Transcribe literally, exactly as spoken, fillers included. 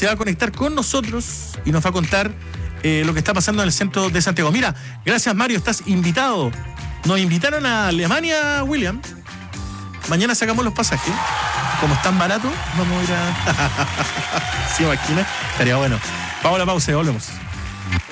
se va a conectar con nosotros y nos va a contar eh, lo que está pasando en el centro de Santiago. Mira, gracias Mario, estás invitado. Nos invitaron a Alemania, William. Mañana sacamos los pasajes. Como están baratos, vamos a ir a... ¿Se imagina? Estaría bueno. Vamos a la pausa y volvemos.